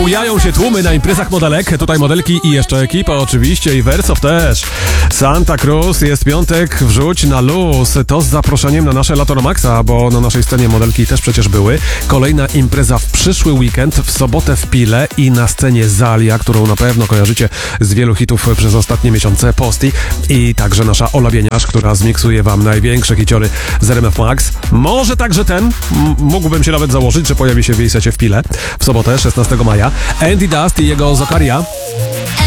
bujają się tłumy na imprezach modelek. Tutaj modelki i jeszcze ekipa oczywiście i Wersow też. Santa Cruz, jest piątek, wrzuć na luz. To z zaproszeniem na nasze Lato na Maxa, bo na naszej scenie modelki też przecież były. Kolejna impreza w przyszły weekend, w sobotę w Pile i na scenie Zalia, którą na pewno kojarzycie z wielu hitów przez ostatnie miesiące, Posty i także nasza Ola Bieniasz, która zmiksuje wam największe hiciory z RMF Max. Może także ten, mógłbym się nawet założyć, że pojawi się w jej secie w Pile w sobotę 16 maja. Andy Dust i jego Zokaria.